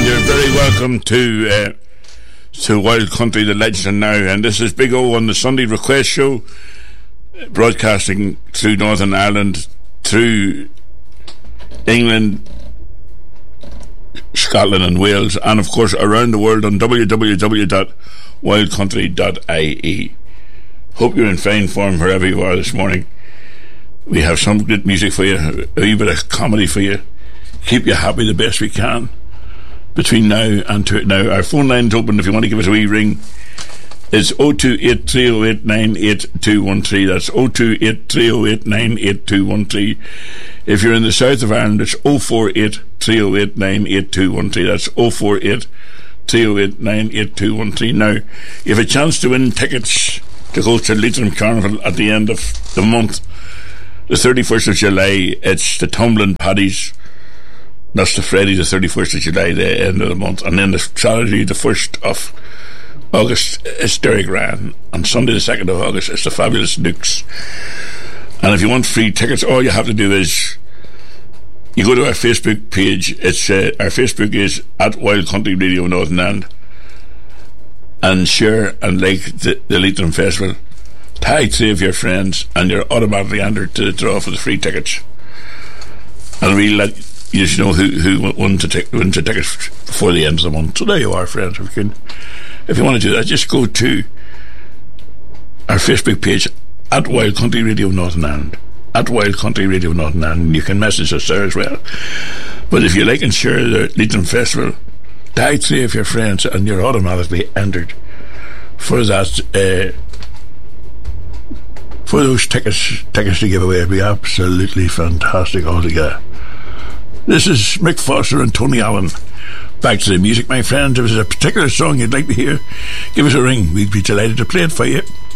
You're very welcome to Wild Country, the Legend Now, and this is Big O on the Sunday Request Show, broadcasting through Northern Ireland, through England, Scotland and Wales, and of course around the world on www.wildcountry.ie. Hope you're in fine form wherever you are this morning. We have some good music for you, a wee bit of comedy for you, keep you happy the best we can between now and to it now. Our phone line's open if you want to give us a wee ring. It's 02830898213. That's 02830898213. If you're in the south of Ireland, it's 04830898213. That's 04830898213. Now, you have a chance to win tickets to go to Leitrim Carnival at the end of the month. The 31st of July, it's the Tumbling Paddies. That's the Friday, the 31st of July, the end of the month. And then the Saturday, the 1st of August, it's Derek Ryan. And Sunday, the 2nd of August, it's the Fabulous Nukes. And if you want free tickets, all you have to do is you go to our Facebook page. It's our Facebook is at Wild Country Radio Northern Ireland, and share and like the Leitrim Festival. Tag 3 of your friends, and you're automatically entered to the draw for the free tickets. And we'll let you just know who wins the tickets before the end of the month. So there you are, friends. If you want to do that, just go to our Facebook page at Wild Country Radio Northern Ireland. At Wild Country Radio Northern Ireland. You can message us there as well. But if you like and share the Leitrim Festival, tag 3 of your friends, and you're automatically entered for that. For those tickets to give away. It'd be absolutely fantastic altogether. This is Mick Foster and Tony Allen. Back to the music, my friends. If there's a particular song you'd like to hear, give us a ring. We'd be delighted to play it for you.